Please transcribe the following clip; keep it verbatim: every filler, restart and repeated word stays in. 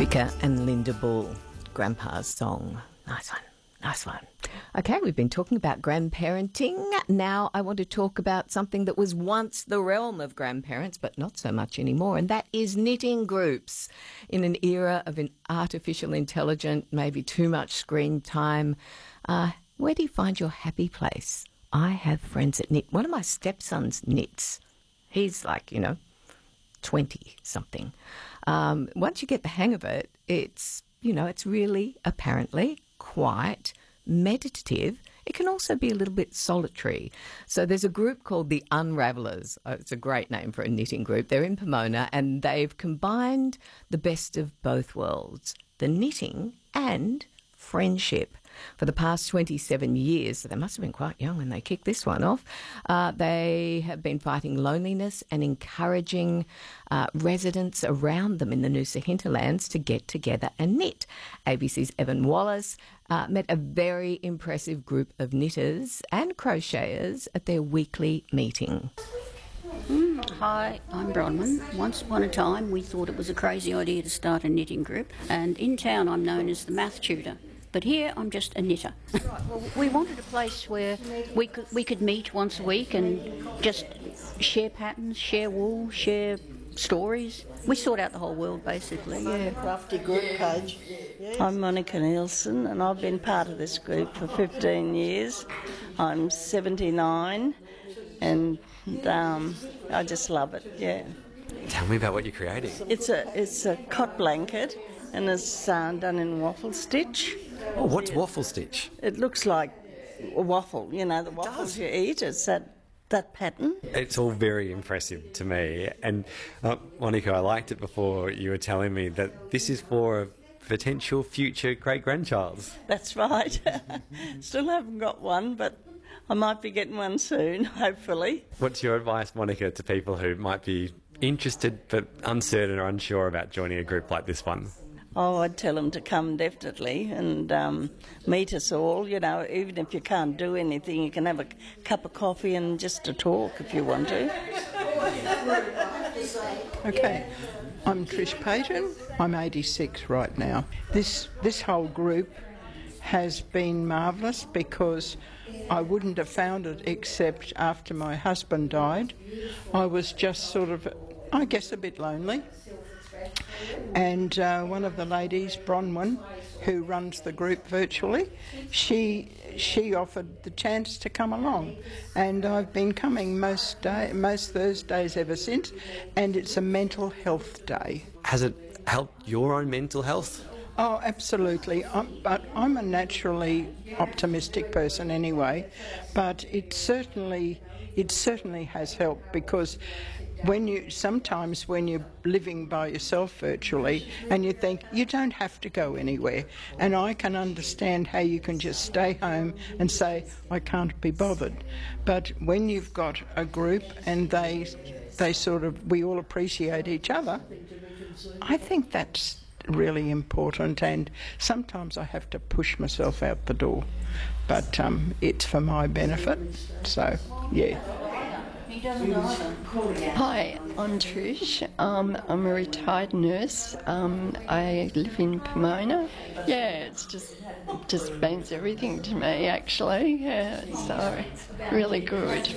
Vicar and Linda Bull, Grandpa's song. Nice one, nice one. Okay, we've been talking about grandparenting. Now I want to talk about something that was once the realm of grandparents, but not so much anymore, and that is knitting groups. In an era of an artificial intelligence, maybe too much screen time, uh, where do you find your happy place? I have friends that knit. One of my stepsons knits. He's like, you know, twenty-something. Um, once you get the hang of it, it's, you know, it's really apparently quite meditative. It can also be a little bit solitary. So there's a group called the Unravellers. Oh, it's a great name for a knitting group. They're in Pomona and they've combined the best of both worlds, the knitting and friendship. For the past twenty-seven years, so they must have been quite young when they kicked this one off, uh, they have been fighting loneliness and encouraging uh, residents around them in the Noosa hinterlands to get together and knit. A B C's Evan Wallace uh, met a very impressive group of knitters and crocheters at their weekly meeting. Mm, hi, I'm Bronwyn. Once upon a time we thought it was a crazy idea to start a knitting group, and in town I'm known as the math tutor. But here I'm just a knitter. Right, well, we wanted a place where we could, we could meet once a week and just share patterns, share wool, share stories. We sort out the whole world basically. Yeah, crafty group page. Yes. I'm Monica Nielsen and I've been part of this group for fifteen years. I'm seventy-nine and um, I just love it, yeah. Tell me about what you're creating. It's a, it's a cot blanket and it's uh, done in waffle stitch. Oh, what's waffle stitch? It looks like a waffle, you know, the waffles you eat. It's that that pattern. It's all very impressive to me. And uh, Monica, I liked it before you were telling me that this is for a potential future great-grandchild. That's right. Still haven't got one, but I might be getting one soon, hopefully. What's your advice, Monica, to people who might be interested but uncertain or unsure about joining a group like this one? Oh, I'd tell them to come definitely and um, meet us all. You know, even if you can't do anything, you can have a cup of coffee and just to talk if you want to. Okay, I'm Trish Payton. I'm eighty-six right now. This this whole group has been marvellous because I wouldn't have found it except after my husband died. I was just sort of, I guess, a bit lonely. And uh, one of the ladies, Bronwyn, who runs the group virtually, she she offered the chance to come along, and I've been coming most day, most Thursdays ever since, and it's a mental health day. Has it helped your own mental health? Oh, absolutely. I'm, but I'm a naturally optimistic person anyway, but it certainly it certainly has helped because when you sometimes when you're living by yourself virtually and you think you don't have to go anywhere, and I can understand how you can just stay home and say I can't be bothered, but when you've got a group and they they sort of we all appreciate each other, I think that's really important, and sometimes I have to push myself out the door, but um, it's for my benefit, so yeah. Hi, I'm Trish. Um, I'm a retired nurse. Um, I live in Pomona. Yeah, it's just just means everything to me, actually. Yeah, so really good.